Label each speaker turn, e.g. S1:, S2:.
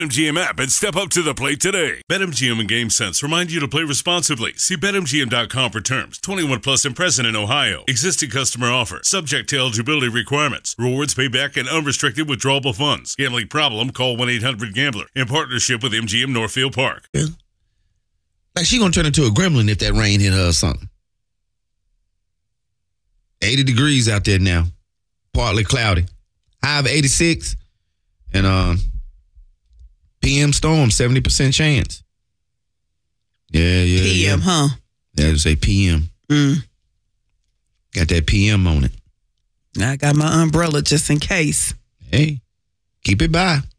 S1: BetMGM app and step up to the plate today. BetMGM and GameSense remind you to play responsibly. See BetMGM.com for terms. 21 plus and present in Ohio. Existing customer offer. Subject to eligibility requirements. Rewards payback and unrestricted withdrawable funds. Gambling problem? Call 1-800-GAMBLER. In partnership with MGM Northfield Park.
S2: Yeah. Like she gonna turn into a gremlin if that rain hit her or something. 80 degrees out there now. Partly cloudy. High of 86. And PM storm, 70% chance. Yeah.
S3: PM, huh?
S2: Yeah, it say PM. Got that PM on it.
S3: I got my umbrella just in case.
S2: Hey, keep it by.